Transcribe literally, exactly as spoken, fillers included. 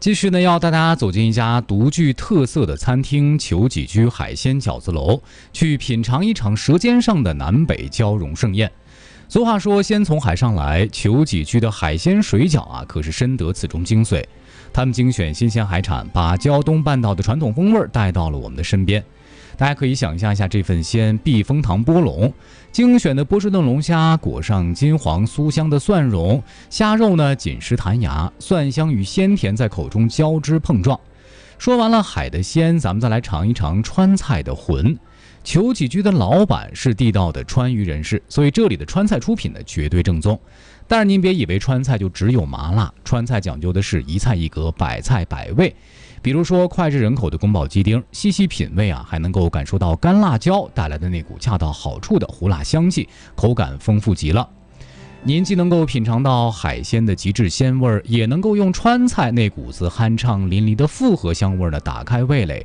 继续呢，要带大家走进一家独具特色的餐厅——裘几居海鲜饺子楼，去品尝一场舌尖上的南北交融盛宴。俗话说，先从海上来，裘几居的海鲜水饺啊，可是深得此中精髓。他们精选新鲜海产，把胶东半岛的传统风味带到了我们的身边。大家可以想象一下这份鲜避风塘波龙，精选的波士顿龙虾裹上金黄酥香的蒜蓉，虾肉呢紧实弹牙，蒜香与鲜甜在口中交织碰撞。说完了海的鲜，咱们再来尝一尝川菜的魂。裘几居的老板是地道的川渝人士，所以这里的川菜出品呢绝对正宗。但是您别以为川菜就只有麻辣，川菜讲究的是一菜一格，百菜百味。比如说脍炙人口的宫保鸡丁，细细品味啊，还能够感受到干辣椒带来的那股恰到好处的胡辣香气，口感丰富极了。您既能够品尝到海鲜的极致鲜味，也能够用川菜那股子酣畅淋漓的复合香味呢打开味蕾，